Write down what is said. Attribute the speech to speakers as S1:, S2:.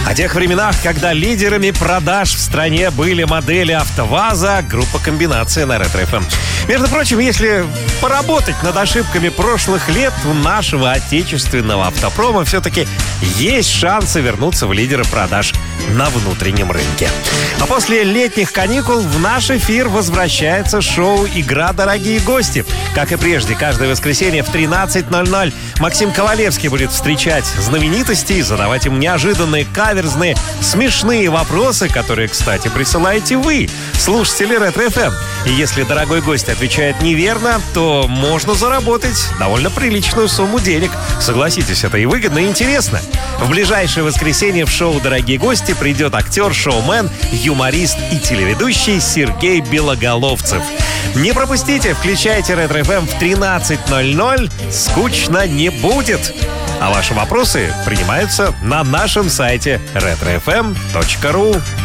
S1: О тех временах, когда лидерами продаж в стране были модели АвтоВАЗа, группа «Комбинация» на Ретро-ФМ. Между прочим, если поработать над ошибками прошлых лет, у нашего отечественного автопрома все-таки есть шансы вернуться в лидеры продаж на внутреннем рынке. А после летних каникул в наш эфир возвращается шоу «Игра. Дорогие гости». Как и прежде, каждое воскресенье в 13:00 Максим Ковалевский будет встречать знаменитостей, задавать им неожиданные, каверзные, смешные вопросы, которые, кстати, присылаете вы, слушатели Ретро-ФМ. И если дорогой гость отвечает неверно, то можно заработать довольно приличную сумму денег. Согласитесь, это и выгодно, и интересно. В ближайшее воскресенье в шоу «Дорогие гости» придет актер, шоумен, юморист и телеведущий Сергей Белоголовцев. Не пропустите, включайте Ретро-ФМ в 13:00. Скучно не будет. А ваши вопросы принимаются на нашем сайте retrofm.ru.